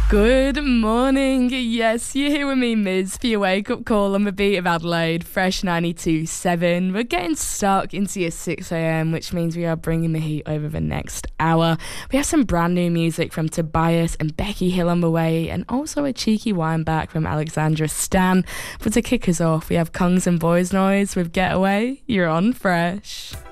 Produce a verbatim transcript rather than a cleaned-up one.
Good morning. Yes, you're here with me, Miz, for your wake-up call on the beat of Adelaide, Fresh ninety-two point seven. We're getting stuck into your six a.m, which means we are bringing the heat over the next hour. We have some brand new music from Tobias and Becky Hill on the way, and also a cheeky wine back from Alexandra Stan. But to kick us off, we have Kongs and Boys Noise with Getaway. You're on Fresh.